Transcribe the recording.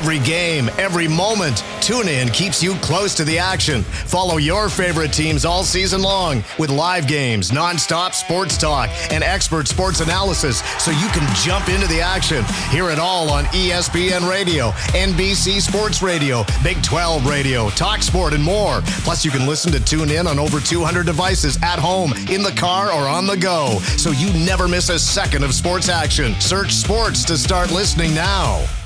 Every game, every moment, TuneIn keeps you close to the action. Follow your favorite teams all season long with live games, nonstop sports talk, and expert sports analysis so you can jump into the action. Hear it all on ESPN Radio, NBC Sports Radio, Big 12 Radio, TalkSport, and more. Plus, you can listen to TuneIn on over 200 devices at home, in the car, or on the go, so you never miss a second of sports action. Search sports to start listening now.